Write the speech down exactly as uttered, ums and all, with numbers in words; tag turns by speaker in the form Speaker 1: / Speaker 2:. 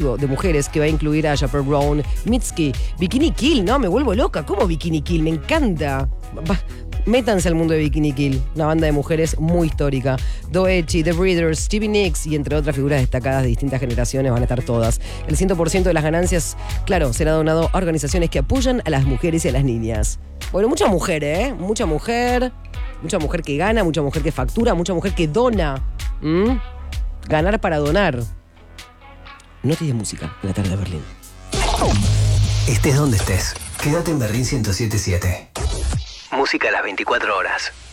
Speaker 1: colectivo de mujeres que va a incluir a Chaperone, Mitski, Bikini Kill, ¿no? Me vuelvo loca. ¿Cómo Bikini Kill? Me encanta. Bah, métanse al mundo de Bikini Kill, una banda de mujeres muy histórica. Doechi, The Breeders, Stevie Nicks y entre otras figuras destacadas de distintas generaciones van a estar todas. El cien por ciento de las ganancias, claro, será donado a organizaciones que apoyan a las mujeres y a las niñas. Bueno, mucha mujer, ¿eh? Mucha mujer, mucha mujer que gana, mucha mujer que factura, mucha mujer que dona. ¿Mm? Ganar para donar. Notis de música en la tarde de Berlín.
Speaker 2: Estés donde estés, quédate en Berlín ciento siete punto siete. Música a las veinticuatro horas.